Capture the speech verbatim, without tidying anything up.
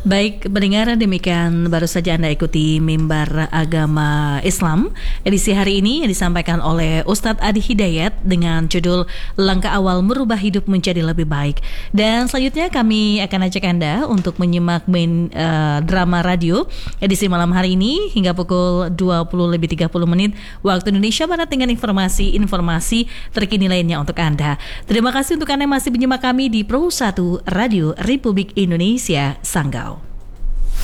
Baik, pendengar, demikian baru saja Anda ikuti Mimbar Agama Islam edisi hari ini yang disampaikan oleh Ustadz Adi Hidayat dengan judul Langkah Awal Merubah Hidup Menjadi Lebih Baik. Dan selanjutnya kami akan ajak Anda untuk menyimak main uh, drama radio edisi malam hari ini hingga pukul dua puluh lebih tiga puluh menit waktu Indonesia Barat dengan informasi-informasi terkini lainnya untuk Anda. Terima kasih untuk Anda yang masih menyimak kami di Pro satu Radio Republik Indonesia Sanggau.